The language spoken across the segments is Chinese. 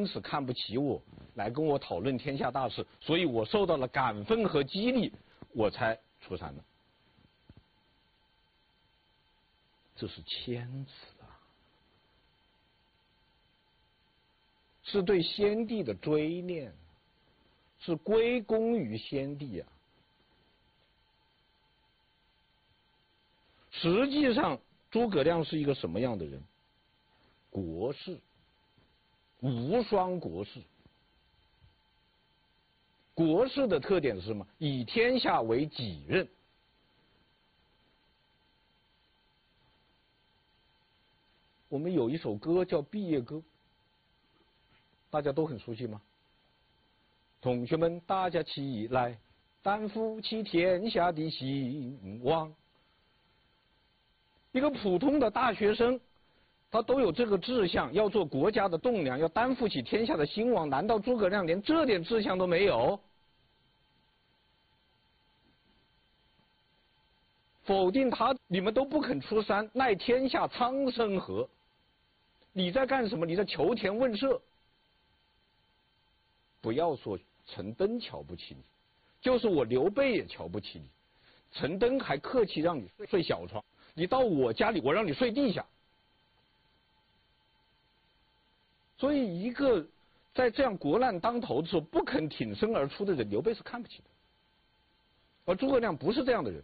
因此看不起我，来跟我讨论天下大事，所以我受到了感奋和激励，我才出山的。这是谦辞啊，是对先帝的追念，是归功于先帝啊。实际上，诸葛亮是一个什么样的人？国士，无双国士。国士的特点是什么？以天下为己任。我们有一首歌叫《毕业歌》，大家都很熟悉吗？同学们，大家起来，担负起天下的兴亡。一个普通的大学生，他都有这个志向，要做国家的栋梁，要担负起天下的兴亡。难道诸葛亮连这点志向都没有？否定他，你们都不肯出山，奈天下苍生何？你在干什么？你在求田问舍。不要说陈登瞧不起你，就是我刘备也瞧不起你。陈登还客气让你睡小床，你到我家里，我让你睡地下。所以，一个在这样国难当头的时候不肯挺身而出的人，刘备是看不起的。而诸葛亮不是这样的人。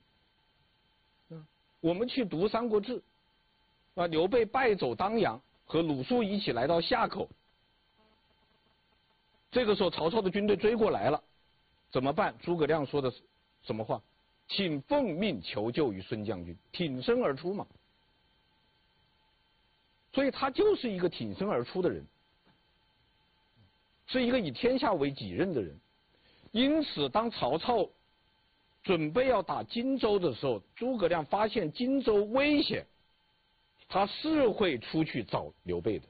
我们去读《三国志》，刘备败走当阳，和鲁肃一起来到夏口。这个时候，曹操的军队追过来了，怎么办？诸葛亮说的是什么话？请奉命求救于孙将军，挺身而出嘛。所以他就是一个挺身而出的人，是一个以天下为己任的人。因此，当曹操准备要打荆州的时候，诸葛亮发现荆州危险，他是会出去找刘备的，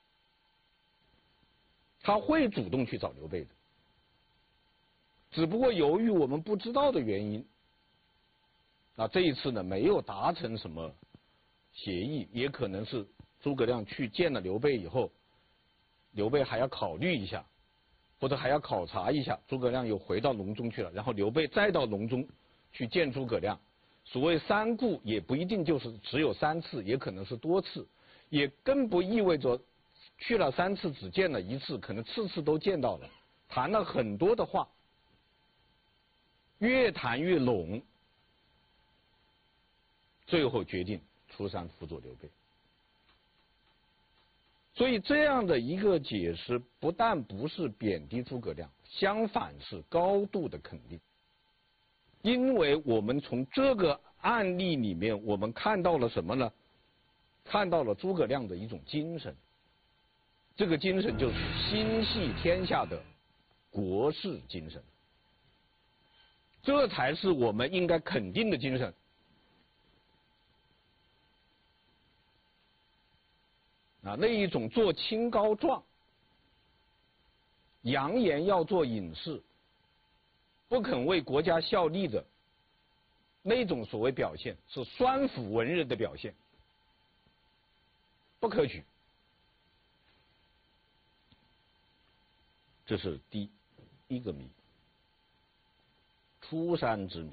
他会主动去找刘备的。只不过由于我们不知道的原因，这一次呢没有达成什么协议，也可能是诸葛亮去见了刘备以后，刘备还要考虑一下，或者还要考察一下，诸葛亮又回到隆中去了，然后刘备再到隆中去见诸葛亮。所谓三顾，也不一定就是只有3次，也可能是多次，也更不意味着去了3次只见了1次，可能次次都见到了，谈了很多的话，越谈越拢，最后决定出山辅佐刘备。所以这样的一个解释，不但不是贬低诸葛亮，相反是高度的肯定。因为我们从这个案例里面，我们看到了什么呢？看到了诸葛亮的一种精神。这个精神就是心系天下的国士精神，这才是我们应该肯定的精神。那一种做清高状，扬言要做隐士，不肯为国家效力的那种所谓表现，是酸腐文人的表现，不可取。这是第一个谜，出山之谜。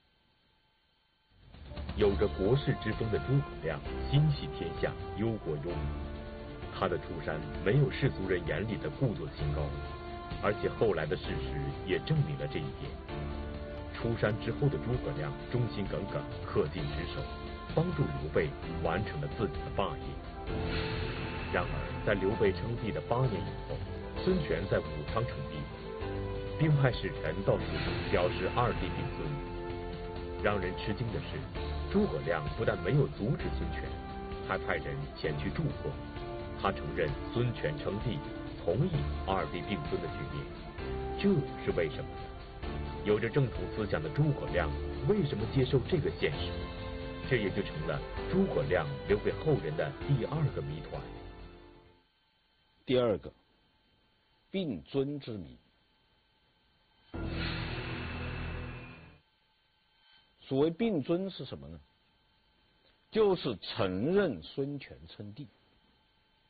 有着国士之风的诸葛亮，心系天下，忧国忧民。他的出山没有世俗人眼里的故作清高，而且后来的事实也证明了这一点。出山之后的诸葛亮忠心耿耿，恪尽职守，帮助刘备完成了自己的霸业。然而，在刘备称帝的8年以后，孙权在武昌称帝，并派使臣到蜀表示2帝并尊。让人吃惊的是，诸葛亮不但没有阻止孙权，还派人前去祝贺。他承认孙权称帝，同意2帝并尊的局面，这是为什么呢？有着正统思想的诸葛亮为什么接受这个现实？这也就成了诸葛亮留给后人的第2个谜团。 第2个，并尊之谜。所谓并尊是什么呢？就是承认孙权称帝。